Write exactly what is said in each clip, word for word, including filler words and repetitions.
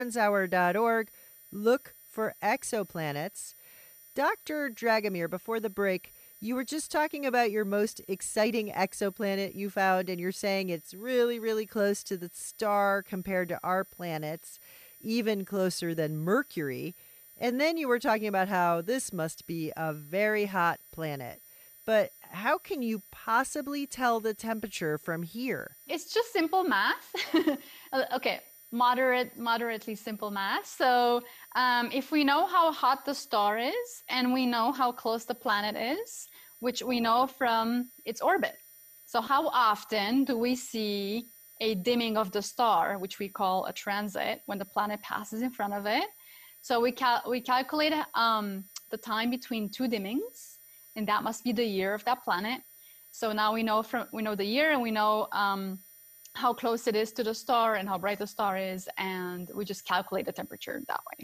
hour dot org. Look for exoplanets. Doctor Dragomir, before the break, you were just talking about your most exciting exoplanet you found, and you're saying it's really, really close to the star compared to our planets, even closer than Mercury. And then you were talking about how this must be a very hot planet. But how can you possibly tell the temperature from here? It's just simple math. Okay, moderate, moderately simple math. So um, if we know how hot the star is and we know how close the planet is, which we know from its orbit. So how often do we see a dimming of the star, which we call a transit, when the planet passes in front of it? So we, cal- we calculate um, the time between two dimmings, and that must be the year of that planet. So now we know from we know the year, and we know um, how close it is to the star and how bright the star is, and we just calculate the temperature that way.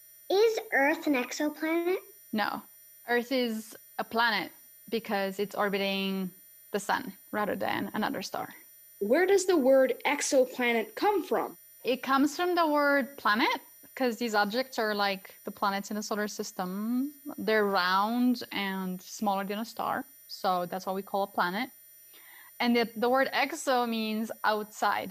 Is Earth an exoplanet? No, Earth is a planet because it's orbiting the sun rather than another star. Where does the word exoplanet come from? It comes from the word planet, because these objects are like the planets in the solar system. They're round and smaller than a star, so that's what we call a planet. And the, the word exo means outside.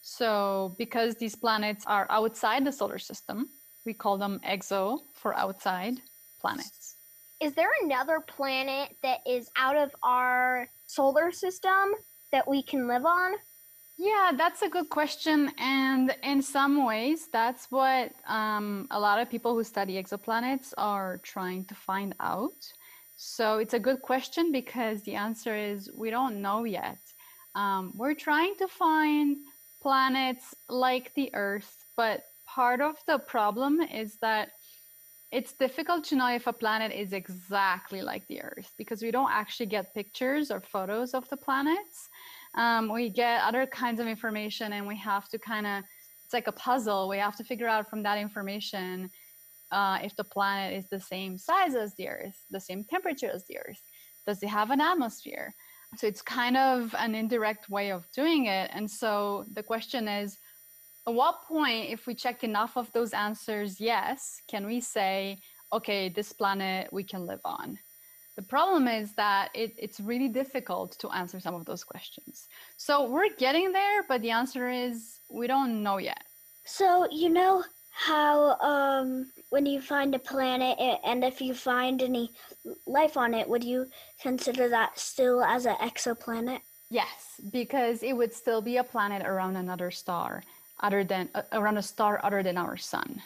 So because these planets are outside the solar system, we call them exo, for outside planets. Is there another planet that is out of our solar system that we can live on? Yeah, that's a good question. And in some ways, that's what um, a lot of people who study exoplanets are trying to find out. So it's a good question because the answer is we don't know yet. Um, we're trying to find planets like the Earth, but part of the problem is that it's difficult to know if a planet is exactly like the Earth because we don't actually get pictures or photos of the planets. Um, we get other kinds of information, and we have to kind of, it's like a puzzle. We have to figure out from that information uh, if the planet is the same size as the Earth, the same temperature as the Earth. Does it have an atmosphere? So it's kind of an indirect way of doing it. And so the question is, at what point, if we check enough of those answers, yes, can we say, okay, this planet we can live on? The problem is that it, it's really difficult to answer some of those questions. So we're getting there, but the answer is we don't know yet. So you know how um, when you find a planet and if you find any life on it, would you consider that still as an exoplanet? Yes, because it would still be a planet around another star, other than uh, around a star other than our sun.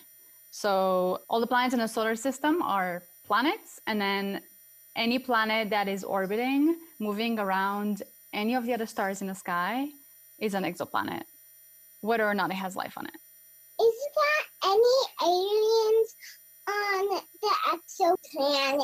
So all the planets in the solar system are planets, and then any planet that is orbiting, moving around any of the other stars in the sky is an exoplanet, whether or not it has life on it. Is there any aliens on the exoplanets?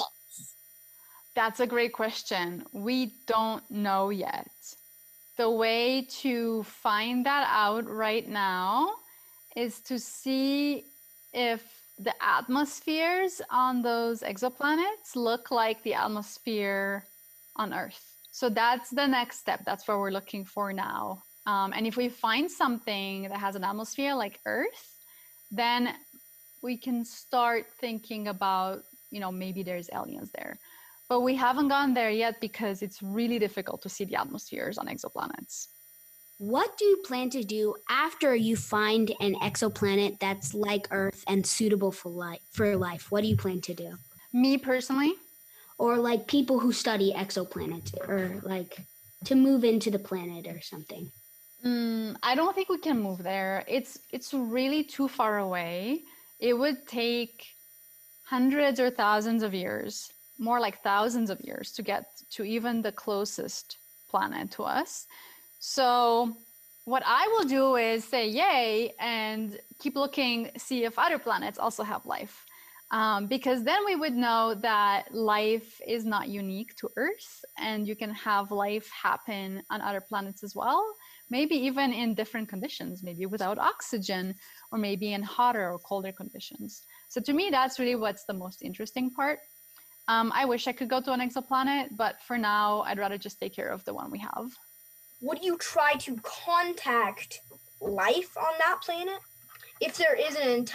That's a great question. We don't know yet. The way to find that out right now is to see if the atmospheres on those exoplanets look like the atmosphere on Earth. So that's the next step. That's what we're looking for now. Um, and if we find something that has an atmosphere like Earth, then we can start thinking about, you know, maybe there's aliens there. But we haven't gone there yet because it's really difficult to see the atmospheres on exoplanets. What do you plan to do after you find an exoplanet that's like Earth and suitable for life? For life, what do you plan to do? Me personally? Or like people who study exoplanets, or like to move into the planet or something? Mm, I don't think we can move there. It's it's really too far away. It would take hundreds or thousands of years, more like thousands of years, to get to even the closest planet to us. So what I will do is say yay and keep looking, see if other planets also have life. Um, because then we would know that life is not unique to Earth, and you can have life happen on other planets as well, maybe even in different conditions, maybe without oxygen, or maybe in hotter or colder conditions. So to me, that's really what's the most interesting part. Um, I wish I could go to an exoplanet, but for now, I'd rather just take care of the one we have. Would you try to contact life on that planet? if there is an